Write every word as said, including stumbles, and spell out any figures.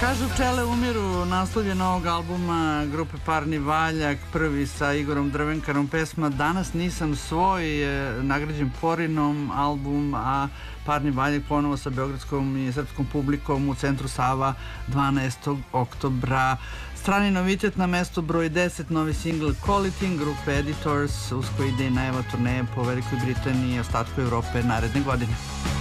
Kažu pčele umiru, naslov je novog albuma grupe Parni Valjak, prvi sa Igorom Drvenkarom, pesma Danas nisam svoj, nagrađen Porinom album, a Parni Valjak ponovo sa beogradskom i srpskom publikom u centru Sava dvanaestog oktobra. Strani novitet na mesto broj deset, novi singl Quality grupe Editors, uz koji ide i najava turneje po Velikoj Britaniji i ostatku Evrope naredne godine.